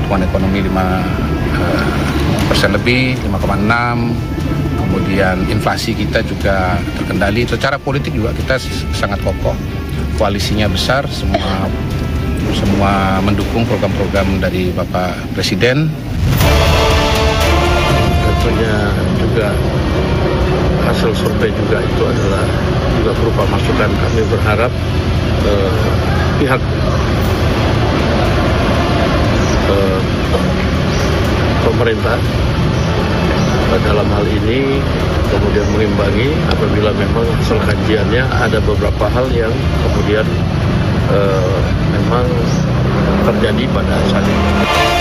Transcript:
pertumbuhan ekonomi 5% lebih, 5,6. Kemudian inflasi kita juga terkendali. Secara politik juga kita sangat kokoh. Koalisinya besar, semua mendukung program-program dari Bapak Presiden. Tentunya juga hasil survei juga itu adalah juga berupa masukan. Kami berharap pihak pemerintah dalam hal ini kemudian mengimbangi apabila memang hasil kajiannya ada beberapa hal yang kemudian memang terjadi pada saat ini.